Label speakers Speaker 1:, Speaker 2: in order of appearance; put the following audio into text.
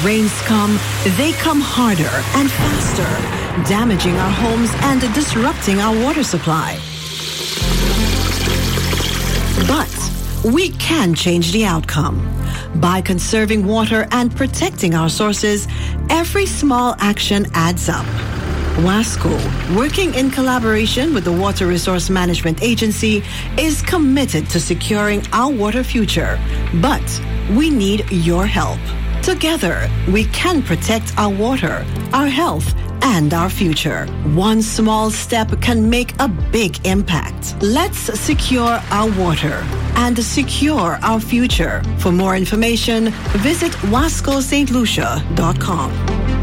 Speaker 1: rains come, they come harder and faster, damaging our homes and disrupting our water supply. But we can change the outcome. By conserving water and protecting our sources, every small action adds up. WASCO, working in collaboration with the Water Resource Management Agency, is committed to securing our water future. But we need your help. Together, we can protect our water, our health, and our future. One small step can make a big impact. Let's secure our water and secure our future. For more information, visit wascostlucia.com.